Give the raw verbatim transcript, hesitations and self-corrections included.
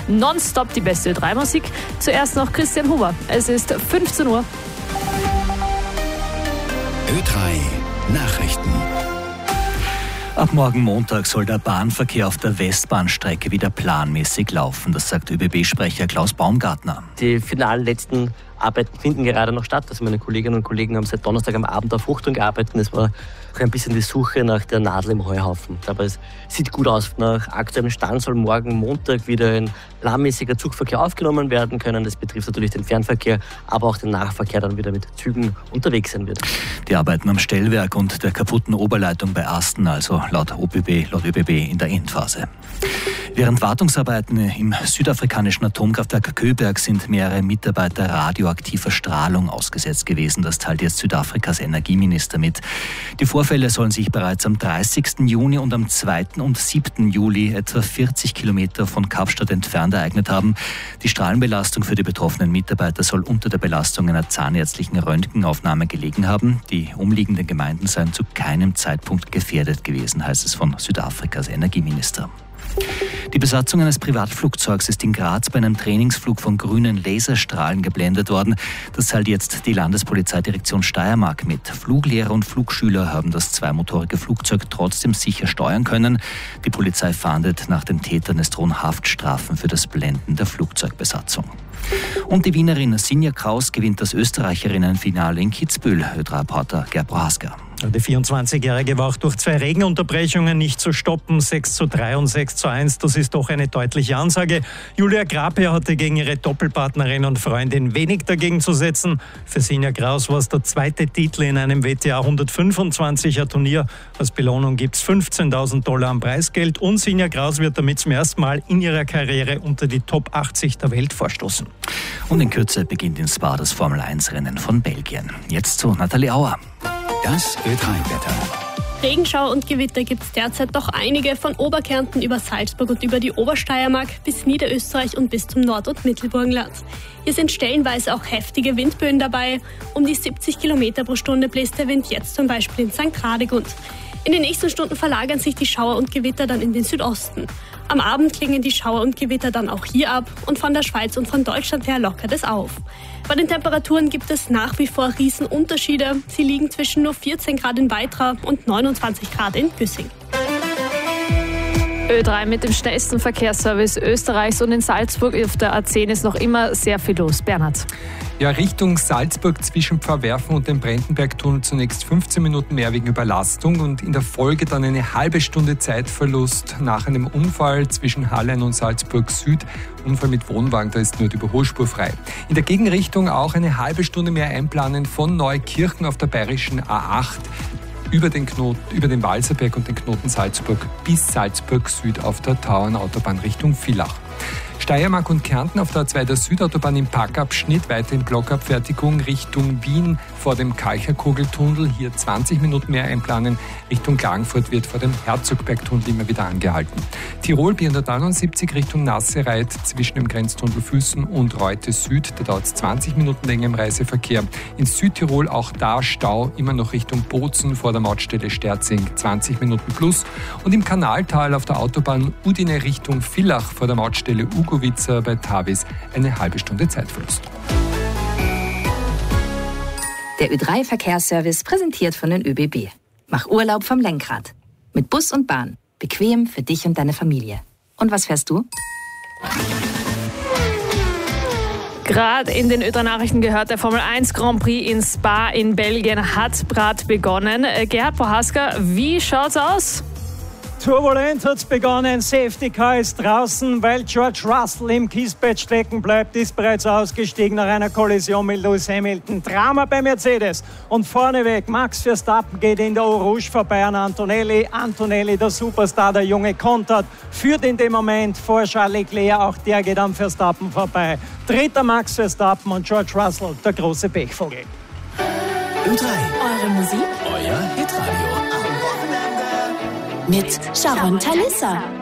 nonstop die beste Ö drei Musik. Zuerst noch Christian Huber. Es ist fünfzehn Uhr. Ö drei Nachrichten. Ab morgen Montag soll der Bahnverkehr auf der Westbahnstrecke wieder planmäßig laufen. Das sagt ÖBB-Sprecher Klaus Baumgartner. Die finalen letzten Arbeiten finden gerade noch statt. Also meine Kolleginnen und Kollegen haben seit Donnerstag am Abend auf Hochdruck gearbeitet. Es war auch ein bisschen die Suche nach der Nadel im Heuhaufen. Aber es sieht gut aus. Nach aktuellem Stand soll morgen Montag wieder ein planmäßiger Zugverkehr aufgenommen werden können. Das betrifft natürlich den Fernverkehr, aber auch den Nahverkehr dann wieder mit Zügen unterwegs sein wird. Die Arbeiten am Stellwerk und der kaputten Oberleitung bei Asten, also laut ÖBB, laut ÖBB in der Endphase. Während Wartungsarbeiten im südafrikanischen Atomkraftwerk Köberg sind mehrere Mitarbeiter radioaktiver Strahlung ausgesetzt gewesen. Das teilt jetzt Südafrikas Energieminister mit. Die Vorfälle sollen sich bereits am dreißigsten Juni und am zweiten und siebten Juli etwa vierzig Kilometer von Kapstadt entfernt ereignet haben. Die Strahlenbelastung für die betroffenen Mitarbeiter soll unter der Belastung einer zahnärztlichen Röntgenaufnahme gelegen haben. Die umliegenden Gemeinden seien zu keinem Zeitpunkt gefährdet gewesen, heißt es von Südafrikas Energieminister. Die Besatzung eines Privatflugzeugs ist in Graz bei einem Trainingsflug von grünen Laserstrahlen geblendet worden. Das teilt jetzt die Landespolizeidirektion Steiermark mit. Fluglehrer und Flugschüler haben das zweimotorige Flugzeug trotzdem sicher steuern können. Die Polizei fahndet nach den Tätern. Es drohen Haftstrafen für das Blenden der Flugzeugbesatzung. Und die Wienerin Sinja Kraus gewinnt das Österreicherinnenfinale in Kitzbühel. Ö drei Reporter Gerd Prohaska. Die vierundzwanzigjährige war auch durch zwei Regenunterbrechungen nicht zu stoppen. sechs zu drei und sechs zu eins, das ist doch eine deutliche Ansage. Julia Grapia hatte gegen ihre Doppelpartnerin und Freundin wenig dagegen zu setzen. Für Sinja Kraus war es der zweite Titel in einem W T A hundertfünfundzwanziger Turnier. Als Belohnung gibt es fünfzehntausend Dollar an Preisgeld und Sinja Kraus wird damit zum ersten Mal in ihrer Karriere unter die Top achtzig der Welt vorstoßen. Und in Kürze beginnt in Spa das Formel eins Rennen von Belgien. Jetzt zu Nathalie Auer. Das Ö drei Wetter. Regenschauer und Gewitter gibt es derzeit doch einige, von Oberkärnten über Salzburg und über die Obersteiermark bis Niederösterreich und bis zum Nord- und Mittelburgenland. Hier sind stellenweise auch heftige Windböen dabei. Um die siebzig Kilometer pro Stunde bläst der Wind jetzt zum Beispiel in Sankt Radegund. In den nächsten Stunden verlagern sich die Schauer und Gewitter dann in den Südosten. Am Abend klingen die Schauer und Gewitter dann auch hier ab und von der Schweiz und von Deutschland her lockert es auf. Bei den Temperaturen gibt es nach wie vor Riesenunterschiede. Sie liegen zwischen nur vierzehn Grad in Weitra und neunundzwanzig Grad in Güssing. Ö drei mit dem schnellsten Verkehrsservice Österreichs und in Salzburg auf der A zehn ist noch immer sehr viel los. Bernhard. Ja, Richtung Salzburg zwischen Pfarrwerfen und dem Brandenbergtunnel zunächst fünfzehn Minuten mehr wegen Überlastung und in der Folge dann eine halbe Stunde Zeitverlust nach einem Unfall zwischen Hallein und Salzburg Süd. Unfall mit Wohnwagen, da ist nur die Überholspur frei. In der Gegenrichtung auch eine halbe Stunde mehr einplanen von Neukirchen auf der bayerischen A acht. Über den, Knoten, über den Walserberg und den Knoten Salzburg bis Salzburg Süd auf der Tauernautobahn Richtung Villach. Steiermark und Kärnten auf der A zwei der Südautobahn im Parkabschnitt, weiter in Blockabfertigung Richtung Wien vor dem Kalcherkugeltunnel. Hier zwanzig Minuten mehr einplanen. Richtung Klagenfurt wird vor dem Herzogbergtunnel immer wieder angehalten. Tirol B hundertneunundsiebzig Richtung Nassereit zwischen dem Grenztunnel Füssen und Reute Süd. Da dauert es zwanzig Minuten länger im Reiseverkehr. In Südtirol auch da Stau, immer noch Richtung Bozen vor der Mautstelle Sterzing, zwanzig Minuten plus. Und im Kanaltal auf der Autobahn Udine Richtung Villach vor der Mautstelle Ugowitzer bei Tavis eine halbe Stunde Zeitverlust. Der Ö drei Verkehrsservice präsentiert von den ÖBB. Mach Urlaub vom Lenkrad. Mit Bus und Bahn. Bequem für dich und deine Familie. Und was fährst du? Gerade in den Ö drei Nachrichten gehört, der Formel eins Grand Prix in Spa in Belgien hat gerade begonnen. Gerhard Prohaska, wie schaut's aus? Turbulent hat's begonnen, Safety Car ist draußen, weil George Russell im Kiesbett stecken bleibt, ist bereits ausgestiegen nach einer Kollision mit Lewis Hamilton. Drama bei Mercedes und vorneweg Max Verstappen geht in der Eau Rouge vorbei an Antonelli. Antonelli, der Superstar, der Junge kontert, führt in dem Moment vor Charles Leclerc, auch der geht am Verstappen vorbei. Dritter Max Verstappen und George Russell, der große Pechvogel. Ö drei. Eure Musik, Euer Hitradio. mit Sharon Talissa.